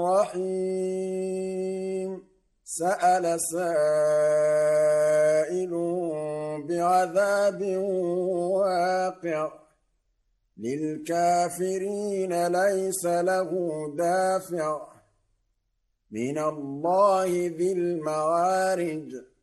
رحيم سأل سائل بعذاب واقع للكافرين ليس له دافع من الله ذي المعارج